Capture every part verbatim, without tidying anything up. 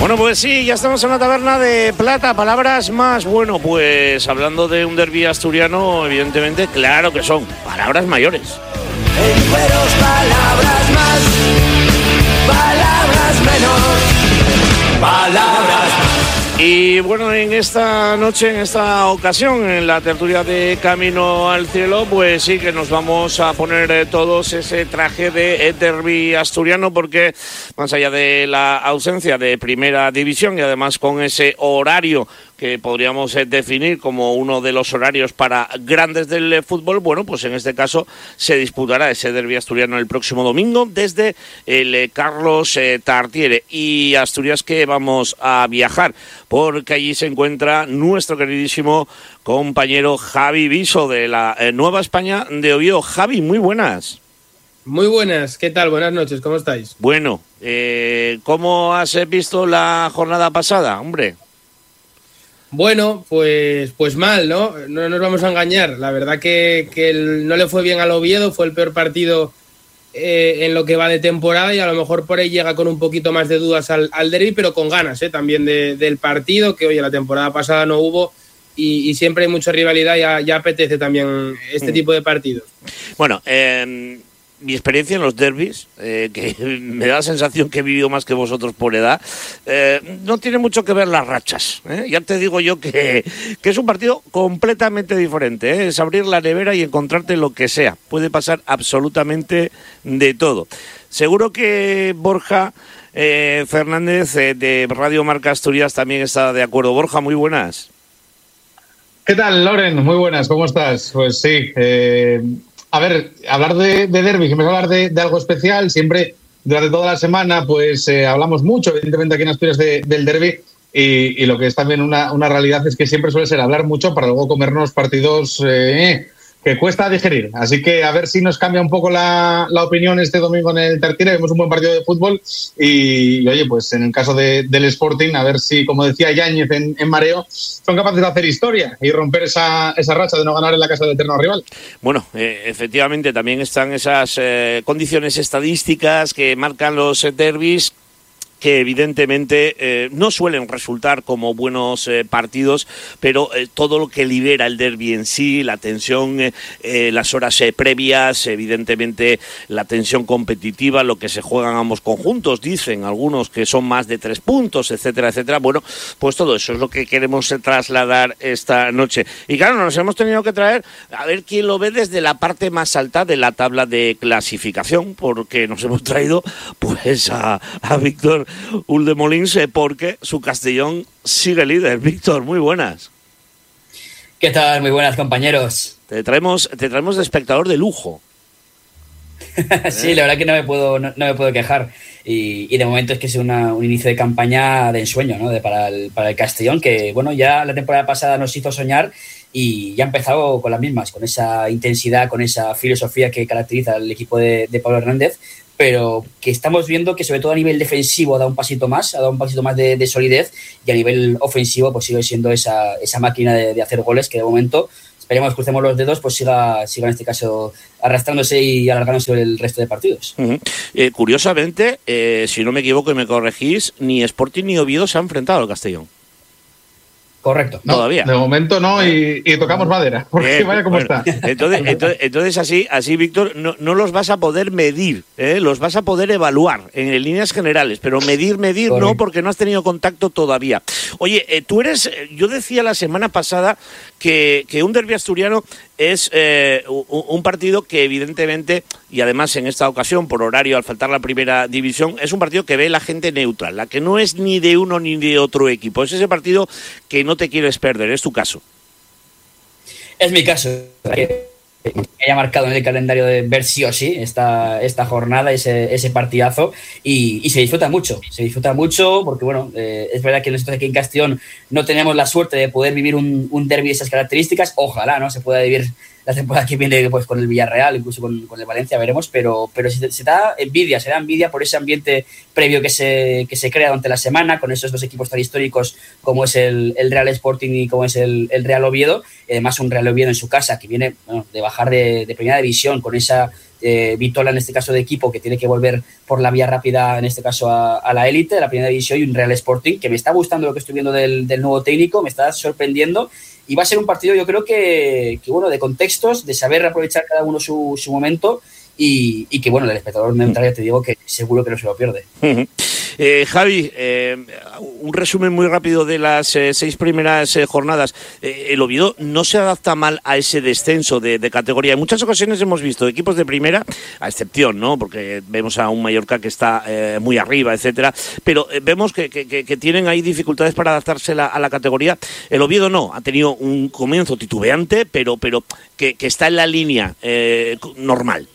Bueno, pues sí, ya estamos en la taberna de plata. Palabras más. Bueno, pues hablando de un derbi asturiano, evidentemente, claro que son palabras mayores. En cueros, palabras más, palabras menos, palabras más. Y bueno, en esta noche, en esta ocasión, en la tertulia de Camino al Cielo, pues sí que nos vamos a poner eh, todos ese traje de derbi asturiano, porque más allá de la ausencia de primera división y además con ese horario que podríamos eh, definir como uno de los horarios para grandes del eh, fútbol, bueno, pues en este caso se disputará ese derbi asturiano el próximo domingo desde el eh, Carlos eh, Tartiere. Y Asturias, que vamos a viajar, porque allí se encuentra nuestro queridísimo compañero Javi Viso de la eh, Nueva España de Oviedo. Javi, muy buenas. Muy buenas, ¿qué tal? Buenas noches, ¿cómo estáis? Bueno, eh, ¿cómo has visto la jornada pasada, hombre? Bueno, pues, pues mal, ¿no? No nos vamos a engañar. La verdad que, que el, no le fue bien al Oviedo, fue el peor partido eh, en lo que va de temporada, y a lo mejor por ahí llega con un poquito más de dudas al, al derbi, pero con ganas ¿eh? también de, del partido, que oye, la temporada pasada no hubo, y, y siempre hay mucha rivalidad, ya, ya apetece también este mm. tipo de partidos. Bueno, eh... mi experiencia en los derbis, eh, que me da la sensación que he vivido más que vosotros por edad, eh, no tiene mucho que ver las rachas. ¿eh? Ya te digo yo que, que es un partido completamente diferente. ¿eh? Es abrir la nevera y encontrarte lo que sea. Puede pasar absolutamente de todo. Seguro que Borja eh, Fernández eh, de Radio Marca Asturias también está de acuerdo. Borja, muy buenas. ¿Qué tal, Loren? Muy buenas, ¿cómo estás? Pues sí, eh... A ver, hablar de, de derbi, que me va a hablar de, de algo especial. Siempre, durante toda la semana, pues eh, hablamos mucho, evidentemente, aquí en Asturias de, del derbi. Y, y lo que es también una, una realidad es que siempre suele ser hablar mucho para luego comernos partidos eh, que cuesta digerir. Así que a ver si nos cambia un poco la, la opinión este domingo en el Tartiere. Vemos un buen partido de fútbol. Y, y oye, pues en el caso de, del Sporting, a ver si, como decía Yáñez en, en Mareo, son capaces de hacer historia y romper esa, esa racha de no ganar en la casa del eterno rival. Bueno, eh, efectivamente también están esas eh, condiciones estadísticas que marcan los eh, derbis, que evidentemente eh, no suelen resultar como buenos eh, partidos, pero eh, todo lo que libera el derbi en sí, la tensión, eh, eh, las horas eh, previas, evidentemente la tensión competitiva, lo que se juegan ambos conjuntos, dicen algunos que son más de tres puntos, etcétera, etcétera. Bueno, pues todo eso es lo que queremos eh, trasladar esta noche. Y claro, nos hemos tenido que traer a ver quién lo ve desde la parte más alta de la tabla de clasificación, porque nos hemos traído pues a, a Víctor Uldemolins, porque su Castellón sigue líder. Víctor, muy buenas. ¿Qué tal? Muy buenas, compañeros. Te traemos, te traemos de espectador de lujo. Sí, la verdad que no me puedo, no, no me puedo quejar. Y, y de momento es que es una, un inicio de campaña de ensueño, ¿no? de, para, el, para el Castellón, que bueno, ya la temporada pasada nos hizo soñar y ya ha empezado con las mismas, con esa intensidad, con esa filosofía que caracteriza al equipo de, de Pablo Hernández, pero que estamos viendo que sobre todo a nivel defensivo ha dado un pasito más, ha dado un pasito más de, de solidez, y a nivel ofensivo pues sigue siendo esa, esa máquina de, de hacer goles que de momento, esperemos, crucemos los dedos, pues siga, siga en este caso arrastrándose y alargándose el resto de partidos. Uh-huh. Eh, curiosamente, eh, si no me equivoco y me corregís, ni Sporting ni Oviedo se han enfrentado al Castellón. Correcto. No, todavía. De momento no, y, y tocamos madera, porque eh, vaya como bueno, está. Entonces, entonces, entonces así, así Víctor, no, no los vas a poder medir, ¿eh? Los vas a poder evaluar en líneas generales, pero medir, medir Correcto. No, porque no has tenido contacto todavía. Oye, eh, tú eres, yo decía la semana pasada que, que un derbi asturiano es eh, un, un partido que evidentemente, y además en esta ocasión por horario al faltar la primera división, es un partido que ve la gente neutral, la que no es ni de uno ni de otro equipo. Es ese partido que no te quieres perder, es tu caso. Es mi caso, que haya marcado en el calendario de ver sí o sí esta, esta jornada, ese, ese partidazo, y, y se disfruta mucho, se disfruta mucho porque bueno, eh, es verdad que nosotros aquí en Castellón no tenemos la suerte de poder vivir un, un derbi de esas características, ojalá no se pueda vivir la temporada que viene pues con el Villarreal, incluso con, con el Valencia, veremos, pero, pero se, se da envidia, se da envidia por ese ambiente previo que se, que se crea durante la semana, con esos dos equipos tan históricos como es el, el Real Sporting y como es el, el Real Oviedo, y además un Real Oviedo en su casa, que viene bueno, de bajar de, de primera división, con esa eh, Vitola en este caso de equipo que tiene que volver por la vía rápida, en este caso a, a la élite, a la primera división, y un Real Sporting que me está gustando lo que estoy viendo del, del nuevo técnico, me está sorprendiendo, y va a ser un partido yo creo que, que bueno, de contextos, de saber aprovechar cada uno su, su momento, y, y que bueno, el espectador neutral ya te digo que seguro que no se lo pierde. Uh-huh. Eh, Javi, eh, un resumen muy rápido de las eh, seis primeras eh, jornadas. Eh, el Oviedo no se adapta mal a ese descenso de, de categoría. En muchas ocasiones hemos visto equipos de primera, a excepción, ¿no? Porque vemos a un Mallorca que está eh, muy arriba, etcétera. Pero eh, vemos que, que, que tienen ahí dificultades para adaptarse la, a la categoría. El Oviedo no, ha tenido un comienzo titubeante, pero, pero que, que está en la línea eh, normal.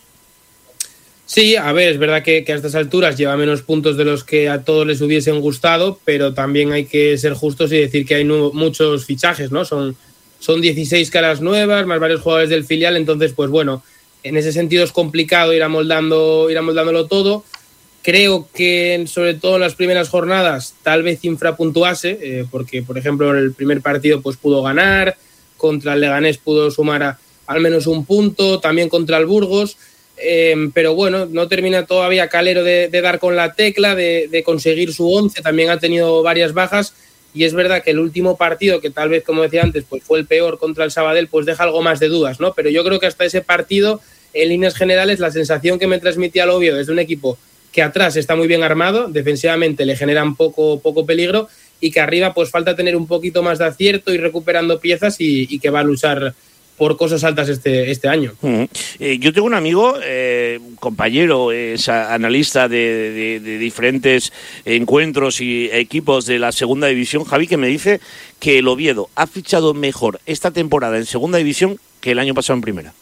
Sí, a ver, es verdad que, que a estas alturas lleva menos puntos de los que a todos les hubiesen gustado, pero también hay que ser justos y decir que hay nu- muchos fichajes, ¿no? Son, son dieciséis caras nuevas, más varios jugadores del filial, entonces, pues bueno, en ese sentido es complicado ir amoldando, ir amoldándolo todo. Creo que, sobre todo en las primeras jornadas, tal vez infrapuntuase, eh, porque, por ejemplo, en el primer partido pues pudo ganar, contra el Leganés pudo sumar a, al menos un punto, también contra el Burgos. Eh, pero bueno, no termina todavía Calero de, de dar con la tecla, de, de conseguir su once, también ha tenido varias bajas, y es verdad que el último partido, que tal vez, como decía antes, pues fue el peor contra el Sabadell, pues deja algo más de dudas, ¿no? Pero yo creo que hasta ese partido, en líneas generales, la sensación que me transmitía el Oviedo desde un equipo que atrás está muy bien armado, defensivamente le generan poco, poco peligro, y que arriba pues falta tener un poquito más de acierto y recuperando piezas, y, y que va a luchar por cosas altas este, este año. Uh-huh. Eh, yo tengo un amigo, eh, compañero, es analista de, de, de diferentes encuentros y equipos de la segunda división, Javi, que me dice que el Oviedo ha fichado mejor esta temporada en segunda división que el año pasado en primera.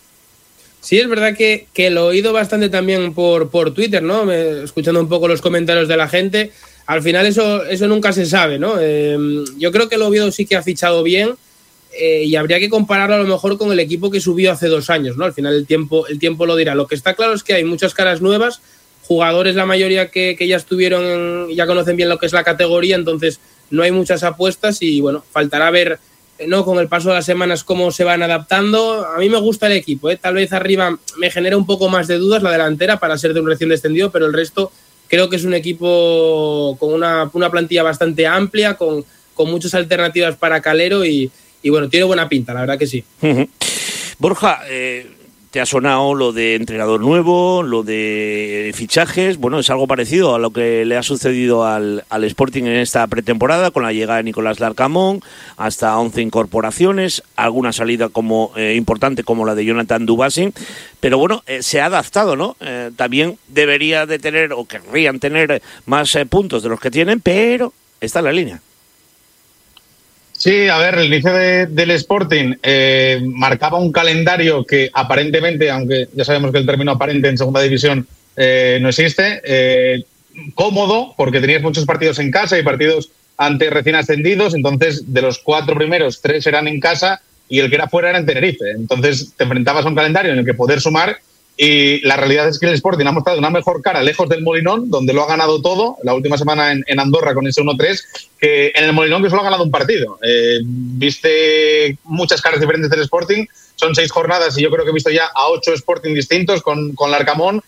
Sí, es verdad que, que lo he oído bastante también por, por Twitter, ¿no? Me, escuchando un poco los comentarios de la gente. Al final eso, eso nunca se sabe, ¿no? Eh, yo creo que el Oviedo sí que ha fichado bien. Eh, y habría que compararlo a lo mejor con el equipo que subió hace dos años, ¿no? Al final el tiempo, el tiempo lo dirá. Lo que está claro es que hay muchas caras nuevas, jugadores la mayoría que, que ya estuvieron, en, ya conocen bien lo que es la categoría, entonces no hay muchas apuestas y bueno, faltará ver, ¿no? Con el paso de las semanas cómo se van adaptando. A mí me gusta el equipo, ¿eh? Tal vez arriba me genera un poco más de dudas la delantera para ser de un recién descendido, pero el resto creo que es un equipo con una, una plantilla bastante amplia, con, con muchas alternativas para Calero y Y bueno, tiene buena pinta, la verdad que sí. Uh-huh. Borja, eh, te ha sonado lo de entrenador nuevo, lo de fichajes. Bueno, es algo parecido a lo que le ha sucedido al, al Sporting en esta pretemporada, con la llegada de Nicolás Larcamón, hasta once incorporaciones, alguna salida como eh, importante como la de Jonathan Dubasi. Pero bueno, eh, se ha adaptado, ¿no? Eh, también debería de tener, o querrían tener, más eh, puntos de los que tienen, pero está en la línea. Sí, a ver, el inicio de, del Sporting eh, marcaba un calendario que aparentemente, aunque ya sabemos que el término aparente en segunda división eh, no existe, eh, cómodo, porque tenías muchos partidos en casa y partidos ante recién ascendidos, entonces de los cuatro primeros, tres eran en casa y el que era fuera era en Tenerife. Entonces te enfrentabas a un calendario en el que poder sumar, y la realidad es que el Sporting ha mostrado una mejor cara lejos del Molinón, donde lo ha ganado todo, la última semana en, en Andorra con ese uno tres, que en el Molinón, que solo ha ganado un partido. Eh, viste muchas caras diferentes del Sporting, son seis jornadas y yo creo que he visto ya a ocho Sporting distintos con, con Larcamón,